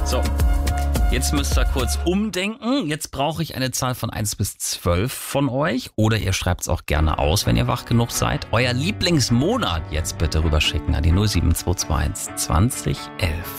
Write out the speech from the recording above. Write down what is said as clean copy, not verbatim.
So, jetzt müsst ihr kurz umdenken. Jetzt brauche ich eine Zahl von 1 bis 12 von euch. Oder ihr schreibt es auch gerne aus, wenn ihr wach genug seid. Euer Lieblingsmonat jetzt bitte rüberschicken an die 07221 2011.